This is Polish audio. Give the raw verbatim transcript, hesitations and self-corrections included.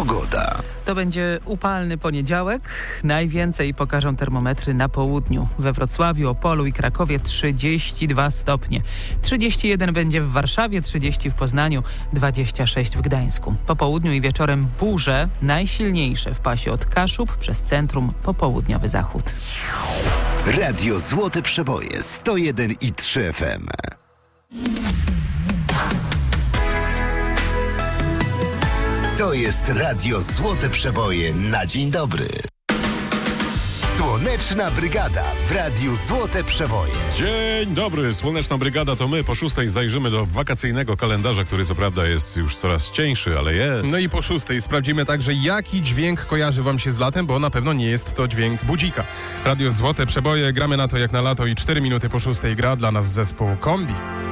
Pogoda. To będzie upalny poniedziałek. Najwięcej pokażą termometry na południu. We Wrocławiu, Opolu i Krakowie trzydzieści dwa stopnie. trzydzieści jeden będzie w Warszawie, trzydzieści w Poznaniu, dwadzieścia sześć w Gdańsku. Po południu i wieczorem burze, najsilniejsze w pasie od Kaszub przez centrum po południowy zachód. Radio Złote Przeboje sto jeden i trzy F M. To jest Radio Złote Przeboje na dzień dobry. Słoneczna Brygada w Radiu Złote Przeboje. Dzień dobry, Słoneczna Brygada to my. Po szóstej zajrzymy do wakacyjnego kalendarza, który co prawda jest już coraz cieńszy, ale jest. No i po szóstej sprawdzimy także, jaki dźwięk kojarzy wam się z latem, bo na pewno nie jest to dźwięk budzika. Radio Złote Przeboje, gramy na to jak na lato i cztery minuty po szóstej gra dla nas zespół Kombi.